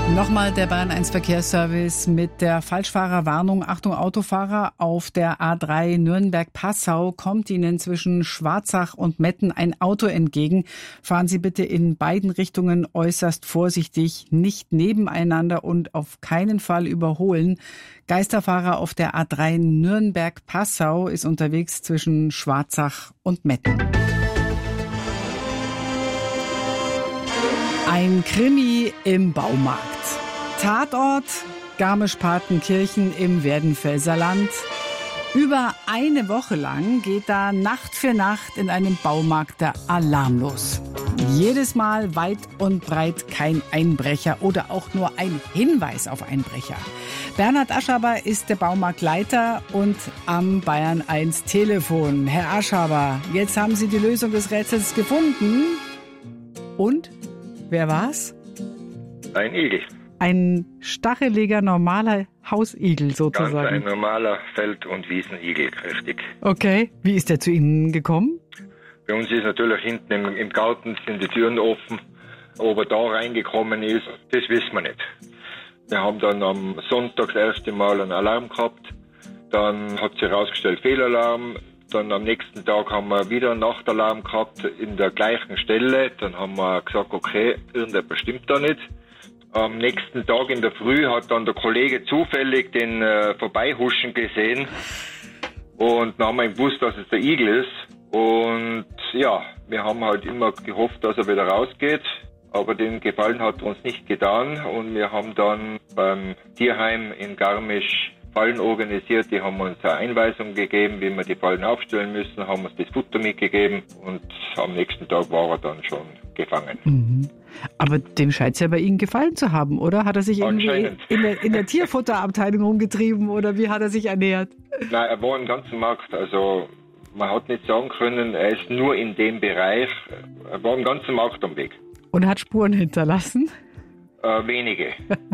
Nochmal der Bayern 1 Verkehrsservice mit der Falschfahrerwarnung. Achtung Autofahrer, auf der A3 Nürnberg-Passau kommt Ihnen zwischen Schwarzach und Metten ein Auto entgegen. Fahren Sie bitte in beiden Richtungen äußerst vorsichtig, nicht nebeneinander und auf keinen Fall überholen. Geisterfahrer auf der A3 Nürnberg-Passau ist unterwegs zwischen Schwarzach und Metten. Ein Krimi im Baumarkt. Tatort Garmisch-Partenkirchen im Werdenfelser Land. Über eine Woche lang geht da Nacht für Nacht in einem Baumarkt der Alarm los. Jedes Mal weit und breit kein Einbrecher oder auch nur ein Hinweis auf Einbrecher. Bernhard Aschaber ist der Baumarktleiter und am Bayern 1 Telefon. Herr Aschaber, jetzt haben Sie die Lösung des Rätsels gefunden. Und? Wer war's? Ein Igel. Ein stacheliger, normaler Hausigel sozusagen. Ganz ein normaler Feld- und Wiesenigel, richtig. Okay, wie ist der zu Ihnen gekommen? Bei uns ist natürlich hinten im Garten sind die Türen offen. Ob er da reingekommen ist, das wissen wir nicht. Wir haben dann am Sonntag das erste Mal einen Alarm gehabt. Dann hat sich herausgestellt Fehlalarm. Dann am nächsten Tag haben wir wieder einen Nachtalarm gehabt in der gleichen Stelle. Dann haben wir gesagt, okay, irgendetwas stimmt da nicht. Am nächsten Tag in der Früh hat dann der Kollege zufällig den Vorbeihuschen gesehen. Und dann haben wir gewusst, dass es der Igel ist. Und ja, wir haben halt immer gehofft, dass er wieder rausgeht. Aber den Gefallen hat uns nicht getan. Und wir haben dann beim Tierheim in Garmisch Fallen organisiert, die haben uns eine Einweisung gegeben, wie wir die Fallen aufstellen müssen, haben uns das Futter mitgegeben und am nächsten Tag war er dann schon gefangen. Mhm. Aber dem scheint es ja bei Ihnen gefallen zu haben, oder? Hat er sich irgendwie in der Tierfutterabteilung rumgetrieben oder wie hat er sich ernährt? Nein, er war im ganzen Markt, also man hat nicht sagen können, er ist nur in dem Bereich, er war im ganzen Markt am Weg. Und hat Spuren hinterlassen? Wenige.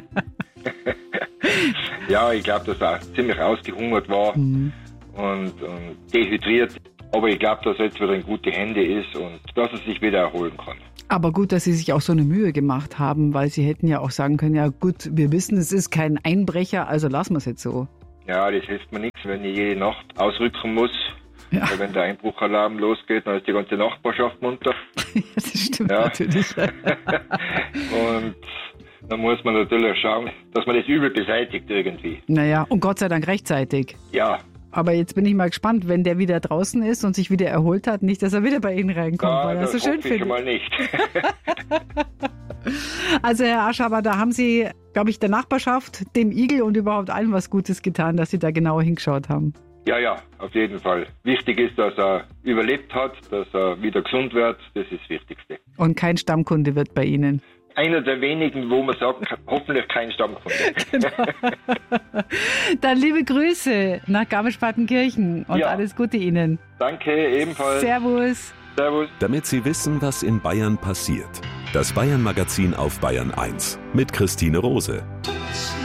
Ja, ich glaube, dass er ziemlich ausgehungert war und dehydriert. Aber ich glaube, dass er jetzt wieder in gute Hände ist und dass er sich wieder erholen kann. Aber gut, dass Sie sich auch so eine Mühe gemacht haben, weil Sie hätten ja auch sagen können, ja gut, wir wissen, es ist kein Einbrecher, also lassen wir es jetzt so. Ja, das hilft mir nichts, wenn ich jede Nacht ausrücken muss. Ja. Weil wenn der Einbruchalarm losgeht, dann ist die ganze Nachbarschaft munter. Ja, das stimmt natürlich. Und dann muss man natürlich schauen, dass man das Übel beseitigt irgendwie. Naja, und Gott sei Dank rechtzeitig. Ja. Aber jetzt bin ich mal gespannt, wenn der wieder draußen ist und sich wieder erholt hat, nicht, dass er wieder bei Ihnen reinkommt, ja, weil er so schön findet. Ich schon mal nicht. Also Herr Aschaber, da haben Sie, glaube ich, der Nachbarschaft, dem Igel und überhaupt allen was Gutes getan, dass Sie da genauer hingeschaut haben. Ja, auf jeden Fall. Wichtig ist, dass er überlebt hat, dass er wieder gesund wird. Das ist das Wichtigste. Und kein Stammkunde wird bei Ihnen. Einer der wenigen, wo man sagt, hoffentlich kein Stammkunde. Genau. Dann liebe Grüße nach Garmisch-Partenkirchen und alles Gute Ihnen. Danke, ebenfalls. Servus. Servus. Damit Sie wissen, was in Bayern passiert. Das Bayern-Magazin auf Bayern 1 mit Christine Rose.